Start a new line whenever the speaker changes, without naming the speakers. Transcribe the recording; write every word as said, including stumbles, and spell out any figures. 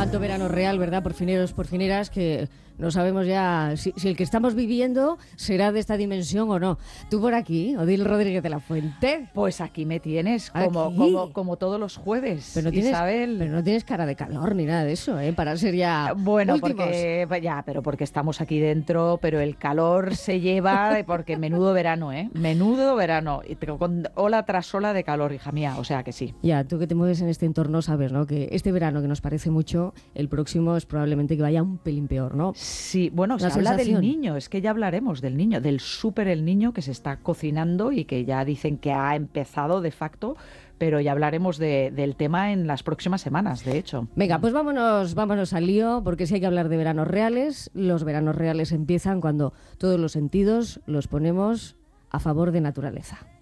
Tanto verano real, ¿verdad? Porfineros, porfineras, que no sabemos ya si, si el que estamos viviendo será de esta dimensión o no. Tú por aquí, Odil Rodríguez de la Fuente.
Pues aquí me tienes, como,
¿Aquí?
como, como todos los jueves,
Pero no, tienes,
Isabel.
pero no tienes cara de calor ni nada de eso, ¿eh? Para ser ya
Bueno,
últimos.
porque ya, pero porque estamos aquí dentro, pero el calor se lleva, porque menudo verano, ¿eh? Menudo verano. Y pero con ola tras ola de calor, hija mía, o sea que sí.
Ya, tú que te mueves en este entorno sabes, ¿no? Que este verano que nos parece mucho, el próximo es probablemente que vaya un pelín peor, ¿no?
Sí, bueno,
La
se habla
sensación.
del niño, es que ya hablaremos del niño, del súper el niño que se está cocinando y que ya dicen que ha empezado de facto, pero ya hablaremos de, del tema en las próximas semanas, de hecho.
Venga, pues vámonos, vámonos al lío, porque si hay que hablar de veranos reales, los veranos reales empiezan cuando todos los sentidos los ponemos a favor de naturaleza.